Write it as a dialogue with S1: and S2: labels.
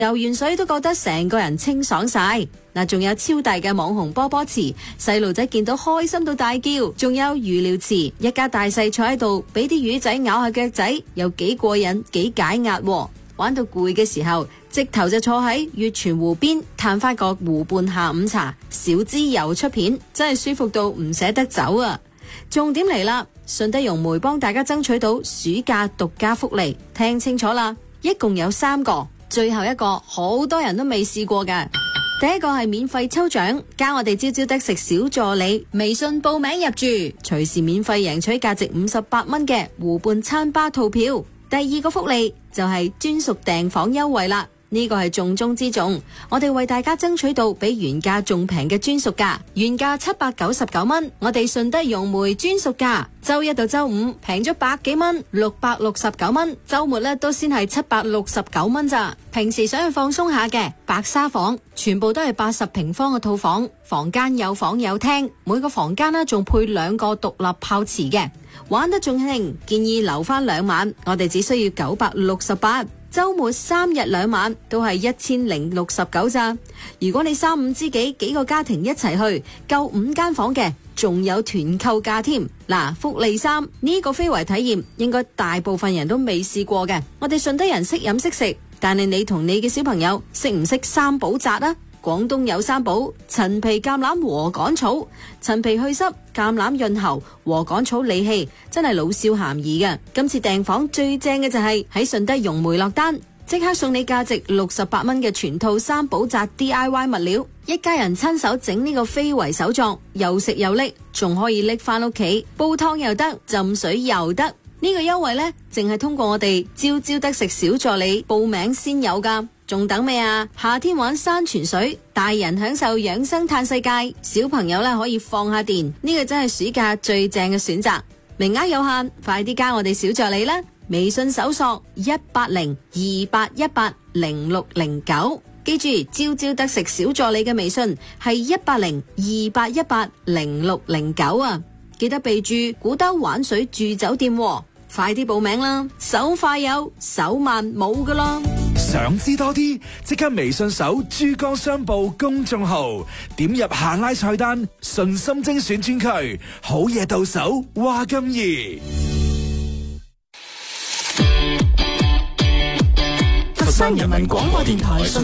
S1: 游完水都覺得成個人清爽晒。嗱，仲有超大嘅網紅波波池，細路仔見到開心到大叫。仲有魚療池，一家大細坐喺度，俾啲魚仔咬下腳仔，又幾過癮，幾解壓。玩到攰嘅時候，直頭就坐喺月泉湖邊嘆翻個湖畔下午茶，小資又出片，真係舒服到唔捨得走啊！重點嚟啦，順德融媒幫大家爭取到暑假獨家福利，聽清楚啦，一共有3個，最後一個好多人都未試過嘅。第一個係免費抽獎，加我哋朝朝得食小助理微信報名入住，隨時免費贏取價值58蚊嘅湖畔餐吧套票。第二個福利就係專屬訂房優惠啦，呢個係重中之重，我哋為大家爭取到比原價仲平嘅專屬價，原價799蚊，我哋順德融媒專屬價，周一到周五平咗100幾蚊，669蚊，周末咧都先係769蚊咋。平時想去放鬆下嘅白沙房，全部都係80平方嘅套房，房間有房有廳，每個房間呢仲配2個獨立泡池嘅，玩得仲興，建議留翻2晚，我哋只需要968。周末3日2晚都係1069咋。如果你3、5知己幾個家庭一齊去，夠5間房嘅，仲有團購價添。嗱，福利3呢個非遺體驗，應該大部分人都未試過嘅。我哋順德人識飲識食，但係你同你嘅小朋友識唔識三寶紮啊？廣東有三寶：陳皮、橄欖、禾稈草。陳皮去濕，橄欖潤喉，禾稈草理氣，真係老少咸宜嘅。今次訂房最正嘅就係喺順德融媒落單，即刻送你價值68蚊嘅全套三寶紮 DIY 物料，一家人親手整呢個非遺手作，又食又拎，仲可以拎翻屋企煲湯又得，浸水又得。呢個優惠呢，淨係通過我哋朝朝得食小助理報名先有噶，仲等咩啊？夏天玩山泉水，大人享受養生嘆世界，小朋友呢可以放下電，呢個真係暑假最正嘅選擇。名額有限，快啲加我哋小助理啦！微信搜索18028180609，記住朝朝得食小助理嘅微信係18028180609啊！記得備注古兜玩水住酒店喎。快啲報名啦！手快有，手慢冇噶啦。
S2: 想知多啲，即刻微信搜珠江商報公眾號，點入下拉菜單，順心精選專區，好嘢到手，話咁易。
S3: 佛山人民廣播電台。